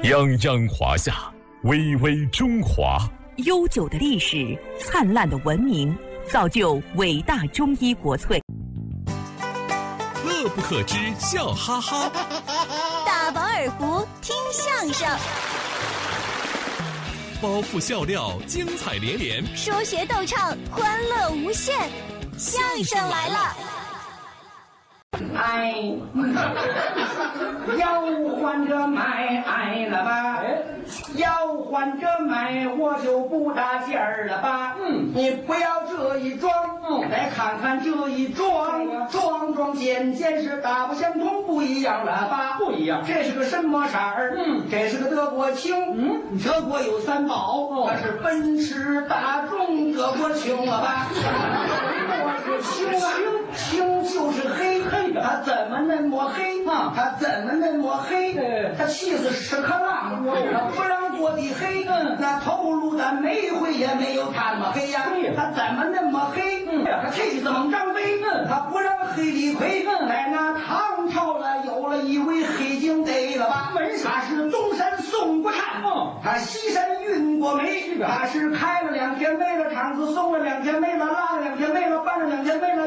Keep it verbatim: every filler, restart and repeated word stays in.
泱泱华夏，巍巍中华。 悠久的历史，灿烂的文明，造就伟大中医国粹。 乐不可支，笑哈哈。 大饱耳福，听相声。 包袱笑料，精彩连连。 说学逗唱，欢乐无限。相声来了。 哎，要换着买爱了吧？要换着买，我就不搭劲儿了吧？嗯，你不要这一装，嗯，再看看这一装，装装件件是大不相同，不一样了吧？不一样，这是个什么色儿？嗯，这是个德国青。嗯，德国有三宝，那是奔驰、大众、德国青了吧？我是青啊，青就是黑黑的，它怎么那么黑啊？它怎么那么黑？它气死屎壳郎，它不让过的黑，那头颅的煤灰也没有它那么黑呀。它怎么那么黑？它气死猛张飞，它不让黑李逵。在那唐朝了，有了一位黑警逮了吧？他是东山送过炭，他西山运过煤，他是开了两天煤了，厂子送了两天煤了，拉了两天煤了，搬了两天煤了。